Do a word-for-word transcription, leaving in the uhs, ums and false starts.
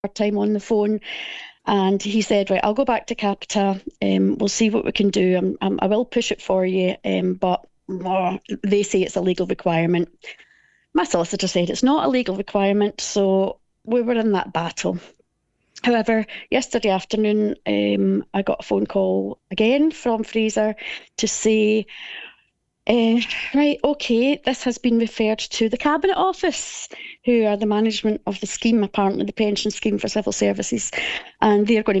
time on the phone, and he said, right, I'll go back to Capita, um, we'll see what we can do. Um, um, I will push it for you, um, but oh, they say it's a legal requirement. My solicitor said it's not a legal requirement, so we were in that battle. However, yesterday afternoon, um, I got a phone call again from Fraser to say, Uh, right, okay, this has been referred to the Cabinet Office, who are the management of the scheme, apparently the pension scheme for civil services, and they're going to